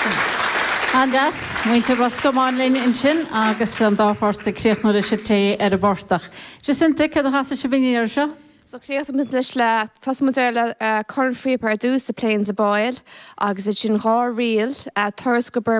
Andas, muinte Roscoe Marlin in sin agus an dáfort créachú le sé té ar a bortach. Jacinta, cad a hasasa se bhíine ar seo? So creaach leis le tasmuile corn free par dús the plains a boil agus it sin rá riil thuras go